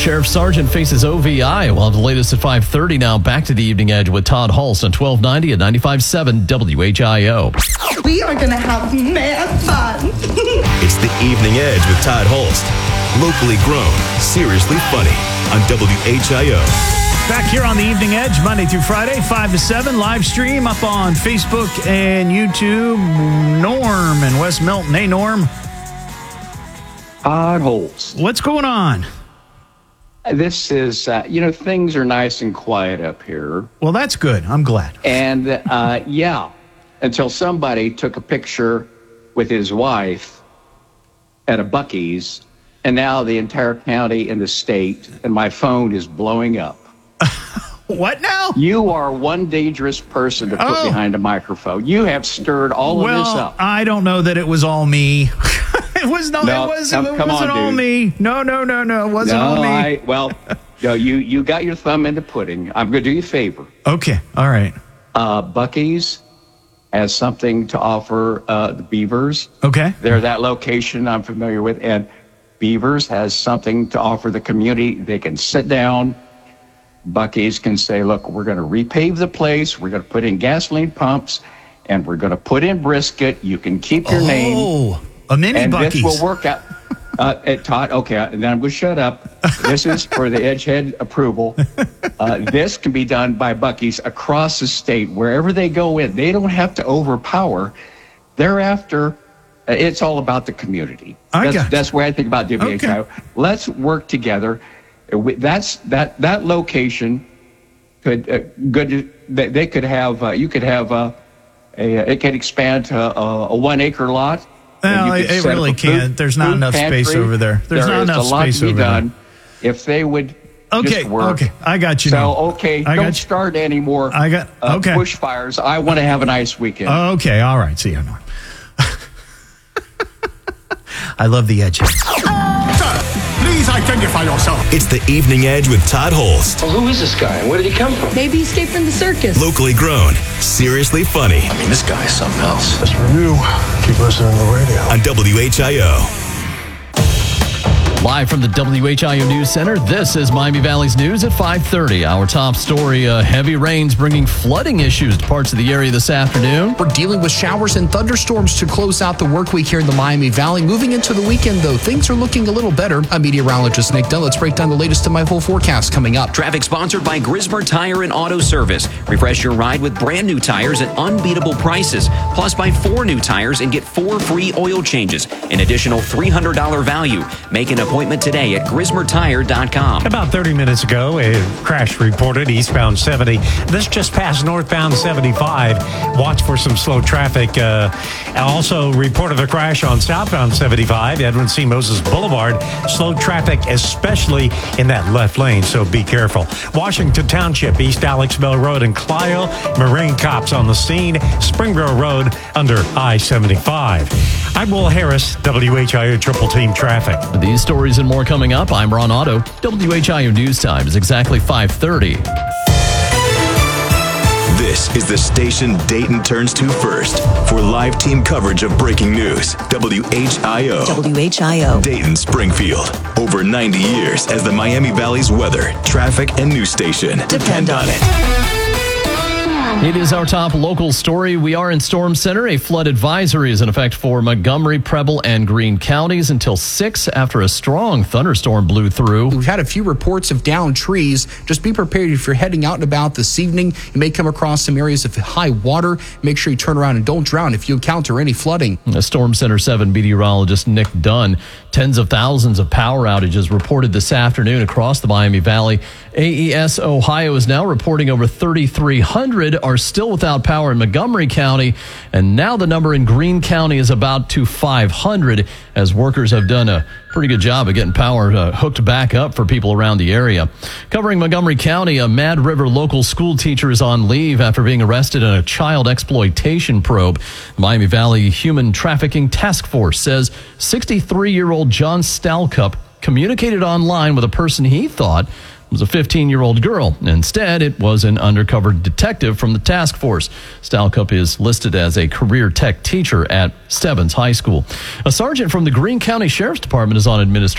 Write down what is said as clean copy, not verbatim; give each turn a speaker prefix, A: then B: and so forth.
A: Sheriff Sargent faces OVI. We'll have the latest at 5:30 now. Back to the Evening Edge with Todd Hulse on 1290 at 95.7 WHIO.
B: We are going to have mad fun.
C: It's the Evening Edge with Todd Hulse. Locally grown, seriously funny on WHIO.
D: Back here on the Evening Edge, Monday through Friday, 5 to 7, live stream up on Facebook and YouTube. Norm in West Milton. Hey, Norm.
E: Todd Hulse.
D: What's going on?
E: This is, things are nice and quiet up here.
D: Well, that's good. I'm glad.
E: And, until somebody took a picture with his wife at a Buc-ee's, and now the entire county and the state, and my phone is blowing up.
D: What now?
E: You are one dangerous person to put behind a microphone. You have stirred all of this up.
D: I don't know that it was all me. It wasn't all me. No. It wasn't all me.
E: You got your thumb in the pudding. I'm going to do you a favor.
D: Okay. All right.
E: Buc-ee's has something to offer the Beavers.
D: Okay.
E: They're that location I'm familiar with. And Beavers has something to offer the community. They can sit down. Buc-ee's can say, look, we're going to repave the place. We're going to put in gasoline pumps. And we're going to put in brisket. You can keep your name.
D: Oh, a mini
E: and
D: Buc-ee's.
E: This will work out. Todd, okay, then I'm going to shut up. This is for the Edgehead approval. This can be done by Buc-ee's across the state. Wherever they go in, they don't have to overpower. Thereafter, it's all about the community. That's where I think about WHIO. Okay. Let's work together. That location could they could have you could have it can expand to a 1 acre lot.
D: No, it really can't. There's not enough space over there. There's not enough space over there.
E: If they would just work.
D: Okay, I got you.
E: Don't start any more bushfires. I want to have a nice weekend.
D: Okay, all right. See you, Norm. I love the edge.
F: Please identify yourself.
C: It's the Evening Edge with Todd Hulse.
G: Well, who is this guy and where did he come from?
B: Maybe he escaped from the circus.
C: Locally grown, seriously funny.
G: I mean, this guy is something else.
F: Just review. Keep listening to the radio.
C: On WHIO.
A: Live from the WHIO News Center, this is Miami Valley's news at 5:30. Our top story, heavy rains bringing flooding issues to parts of the area this afternoon.
H: We're dealing with showers and thunderstorms to close out the work week here in the Miami Valley. Moving into the weekend, though, things are looking a little better. I'm meteorologist Nick Dunn. Let's break down the latest in my full forecast coming up.
I: Traffic sponsored by Grismer Tire and Auto Service. Refresh your ride with brand new tires at unbeatable prices. Plus, buy 4 new tires and get 4 free oil changes. An additional $300 value. Make an appointment today at GrismerTire.com.
J: About 30 minutes ago, a crash reported eastbound 70. This just past northbound 75. Watch for some slow traffic. Also reported a crash on southbound 75, Edwin C. Moses Boulevard. Slow traffic, especially in that left lane, so be careful. Washington Township, East Alex Bell Road and Clio. Marine cops on the scene. Springboro Road under I-75. I'm Will Harris, WHIO Triple Team Traffic.
A: These stories and more coming up. I'm Ron Otto. WHIO News Time is exactly 5:30.
C: This is the station Dayton turns to first for live team coverage of breaking news. WHIO.
K: WHIO.
C: Dayton Springfield. Over 90 years as the Miami Valley's weather, traffic, and news station. Depend on it.
A: It is our top local story. We are in Storm Center. A flood advisory is in effect for Montgomery, Preble, and Greene counties until 6 after a strong thunderstorm blew through.
H: We've had a few reports of downed trees. Just be prepared if you're heading out and about this evening. You may come across some areas of high water. Make sure you turn around and don't drown if you encounter any flooding.
A: Storm Center 7 meteorologist Nick Dunn. Tens of thousands of power outages reported this afternoon across the Miami Valley. AES Ohio is now reporting over 3,300 are still without power in Montgomery County, and now the number in Greene County is about to 500 as workers have done a pretty good job of getting power hooked back up for people around the area. Covering Montgomery County, a Mad River local school teacher is on leave after being arrested in a child exploitation probe. The Miami Valley Human Trafficking Task Force says 63-year-old John Stalcup communicated online with a person he thought was a 15-year-old girl. Instead, it was an undercover detective from the task force. Stalcup is listed as a career tech teacher at Stebbins High School. A sergeant from the Greene County Sheriff's Department is on administration.